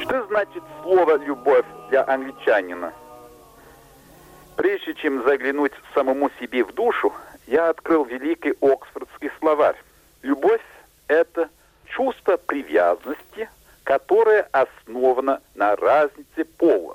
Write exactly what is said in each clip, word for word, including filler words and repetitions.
Что значит слово «любовь» для англичанина? Прежде чем заглянуть самому себе в душу, я открыл великий Оксфордский словарь. Любовь – это чувство привязанности, которое основано на разнице пола.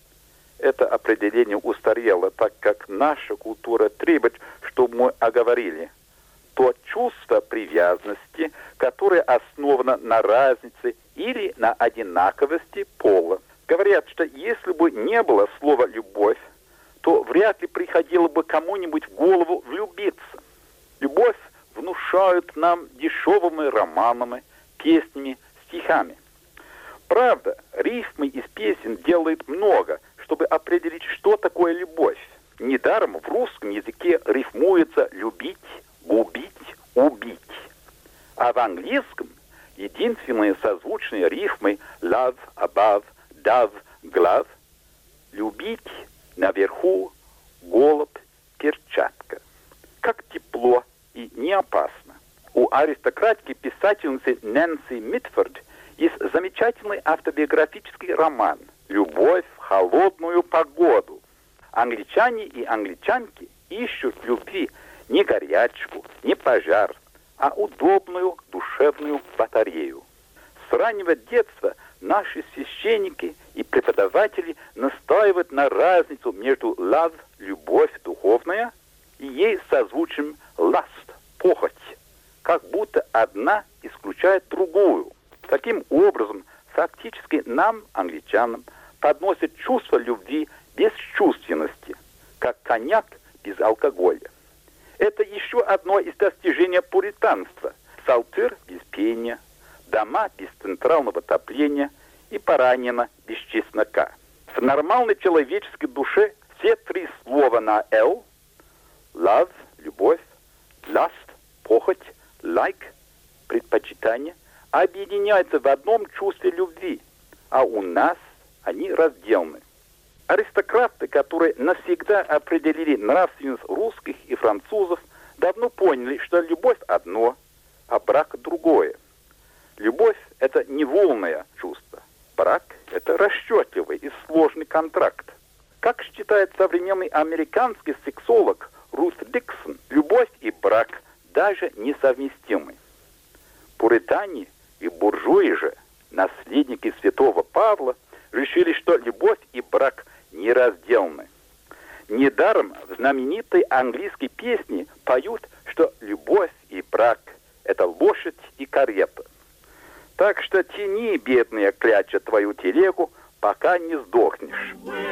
Это определение устарело, так как наша культура требует, чтобы мы оговорили то чувство привязанности, которое основано на разнице или на одинаковости пола. Говорят, что если бы не было слова «любовь», то вряд ли приходило бы кому-нибудь в голову влюбиться. Любовь внушают нам дешевыми романами, песнями, стихами. Правда, рифмы из песен делают много, чтобы определить, что такое любовь. Недаром в русском языке рифмуется «любить», «губить», «убить». А в английском единственные созвучные рифмы «love», «above», «dove», «glove» — «любить», «наверху», «голубь», «перчатка». Как тепло и не опасно. У аристократки писательницы Нэнси Митфорд есть замечательный автобиографический роман «Любовь в холодную погоду». Англичане и англичанки ищут в любви не горячку, не пожар, а удобную душевную батарею. С раннего детства наши священники и преподаватели настаивают на разницу между love, любовь духовная, и ей созвучием lust, похоть, как будто одна исключает другую. Таким образом, фактически нам, англичанам, подносят чувство любви без чувственности, как коньяк без алкоголя. Это еще одно из достижений пуританства. Псалтырь без пения, дома без центрального отопления и баранина без чеснока. В нормальной человеческой душе все три слова на «л» — love, любовь, lust, похоть, like, предпочитание — объединяются в одном чувстве любви, а у нас они разделаны. Аристократы, которые навсегда определили нравственность русских и французов, давно поняли, что любовь одно, а брак другое. Любовь – это не волное чувство. Брак – это расчетливый и сложный контракт. Как считает современный американский сексолог Рут Диксон, любовь и брак даже несовместимы. Пуритане и буржуи же, наследники святого Павла, решили, что любовь и брак неразделны. Недаром в знаменитой английской песне поют, что любовь и брак – это лошадь и карета. Так что тяни, бедная кляча, твою телегу, пока не сдохнешь.